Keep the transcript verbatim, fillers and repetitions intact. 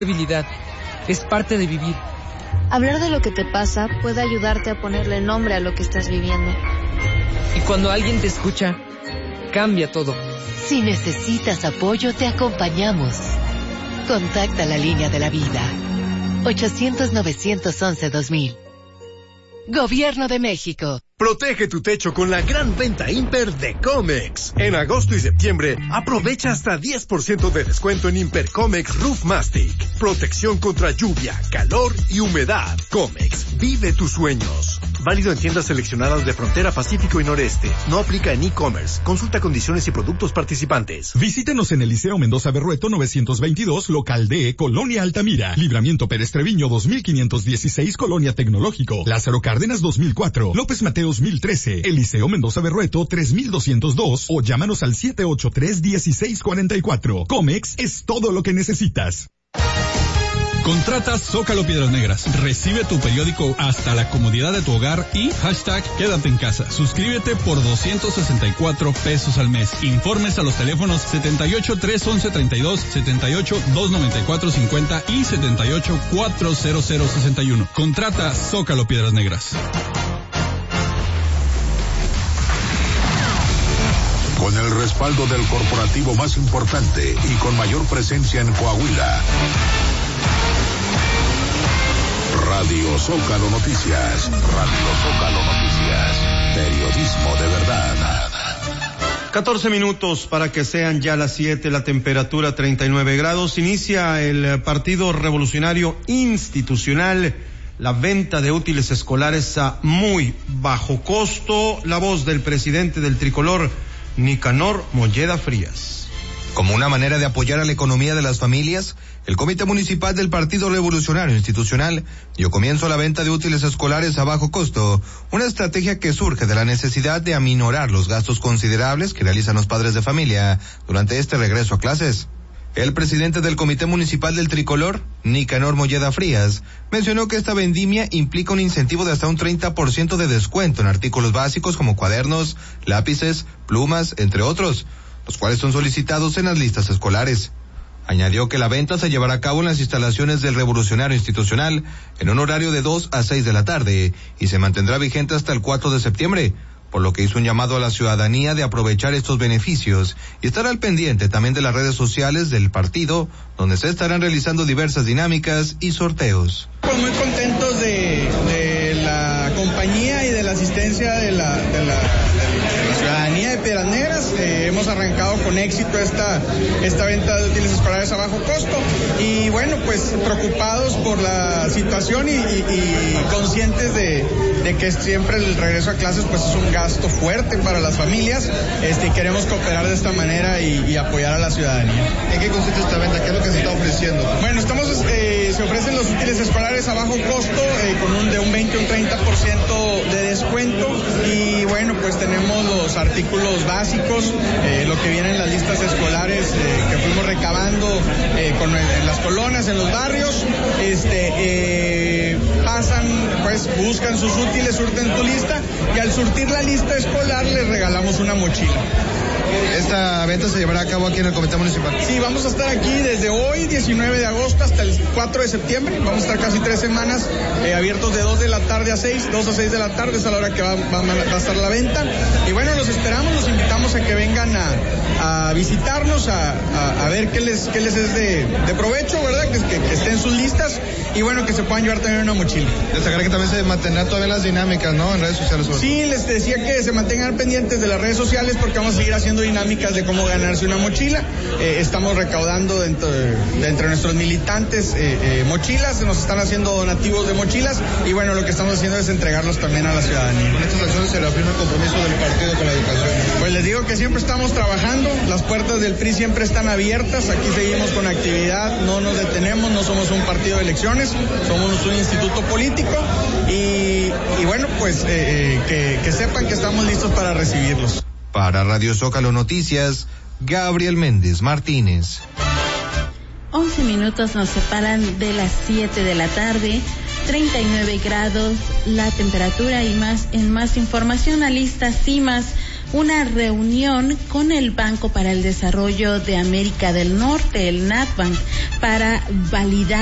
Debilidad es parte de vivir. Hablar de lo que te pasa puede ayudarte a ponerle nombre a lo que estás viviendo. Y cuando alguien te escucha, cambia todo. Si necesitas apoyo, te acompañamos. Contacta la línea de la vida. ochocientos, novecientos once, dos mil. Gobierno de México. Protege tu techo con la gran venta Imper de Comex. En agosto y septiembre, aprovecha hasta diez por ciento de descuento en Imper Comex Roof Mastic. Protección contra lluvia, calor y humedad. Comex, vive tus sueños. Válido en tiendas seleccionadas de Frontera Pacífico y Noreste. No aplica en e-commerce. Consulta condiciones y productos participantes. Visítenos en el Liceo Mendoza Berrueto novecientos veintidós, local D, Colonia Altamira. Libramiento Pérez Treviño dos mil quinientos dieciséis, Colonia Tecnológico. Lázaro Cárdenas dos mil cuatro. López Mateos dos mil trece. El Liceo Mendoza Berrueto tres mil doscientos dos o llámanos al siete ocho tres, uno seis cuatro cuatro. Comex es todo lo que necesitas. Contrata Zócalo Piedras Negras. Recibe tu periódico hasta la comodidad de tu hogar y hashtag quédate en casa. Suscríbete por doscientos sesenta y cuatro pesos al mes. Informes a los teléfonos setenta y ocho, tres once, treinta y dos, setenta y ocho, dos noventa y cuatro, cincuenta y setenta y ocho, cuatrocientos sesenta y uno. Contrata Zócalo Piedras Negras. Con el respaldo del corporativo más importante y con mayor presencia en Coahuila. Radio Zócalo Noticias. Radio Zócalo Noticias. Periodismo de verdad. catorce minutos para que sean ya las siete, la temperatura treinta y nueve grados. Inicia el Partido Revolucionario Institucional la venta de útiles escolares a muy bajo costo. La voz del presidente del Tricolor, Nicanor Molleda Frías. Como una manera de apoyar a la economía de las familias, el Comité Municipal del Partido Revolucionario Institucional dio comienzo a la venta de útiles escolares a bajo costo, una estrategia que surge de la necesidad de aminorar los gastos considerables que realizan los padres de familia durante este regreso a clases. El presidente del Comité Municipal del Tricolor, Nicanor Molleda Frías, mencionó que esta vendimia implica un incentivo de hasta un treinta por ciento de descuento en artículos básicos como cuadernos, lápices, plumas, entre otros, los cuales son solicitados en las listas escolares. Añadió que la venta se llevará a cabo en las instalaciones del Revolucionario Institucional en un horario de dos a seis de la tarde y se mantendrá vigente hasta el cuatro de septiembre, por lo que hizo un llamado a la ciudadanía de aprovechar estos beneficios y estar al pendiente también de las redes sociales del partido, donde se estarán realizando diversas dinámicas y sorteos. Pues muy contentos de, de la compañía y de la asistencia de la, de la, de la ciudadanía de Piedras Negras. Eh, hemos arrancado con éxito esta, esta venta de útiles escolares a bajo costo y bueno, pues preocupados por la situación y, y, y conscientes de, de que siempre el regreso a clases pues es un gasto fuerte para las familias, este, y queremos cooperar de esta manera y, y apoyar a la ciudadanía. ¿En qué consiste esta venta? ¿Qué es lo que se está ofreciendo? Bueno, estamos, eh, se ofrecen los útiles escolares a bajo costo, eh, con un de un veinte a un treinta por ciento de descuento y bueno, pues tenemos los artículos básicos, eh, lo que viene en las listas escolares eh, que fuimos recabando eh, con, en las colonias, en los barrios, este, eh, pasan, pues buscan sus útiles, surten tu lista y al surtir la lista escolar les regalamos una mochila. ¿Esta venta se llevará a cabo aquí en el Comité Municipal? Sí, vamos a estar aquí desde hoy, diecinueve de agosto, hasta el cuatro de septiembre. Vamos a estar casi tres semanas eh, abiertos de dos de la tarde a seis, dos a seis de la tarde, es a la hora que va, va, va a estar la venta. Y bueno, los esperamos, los invitamos a que vengan a, a visitarnos, a, a, a ver qué les, qué les es de, de provecho, ¿verdad? Que, que, que estén en sus listas y bueno, que se puedan llevar también una mochila. Destacar que también se mantendrán todavía las dinámicas, ¿no? En redes sociales. Sí, les decía que se mantengan pendientes de las redes sociales porque vamos a seguir haciendo dinámicas de cómo ganarse una mochila. Eh, estamos recaudando dentro de, de entre nuestros militantes eh, eh, mochilas, nos están haciendo donativos de mochilas y bueno, lo que estamos haciendo es entregarlos también a la ciudadanía. Con estas acciones se reafirma el compromiso del partido con la educación. Pues les digo que siempre estamos trabajando, las puertas del P R I siempre están abiertas, aquí seguimos con actividad, no nos detenemos, no somos un partido de elecciones, somos un instituto político y, y bueno, pues eh, eh, que, que sepan que estamos listos para recibirlos. Para Radio Zócalo Noticias, Gabriel Méndez Martínez. once minutos nos separan de las siete de la tarde, treinta y nueve grados la temperatura y más en más información, alistas cimas una reunión con el Banco para el Desarrollo de América del Norte, el NatBank, para validar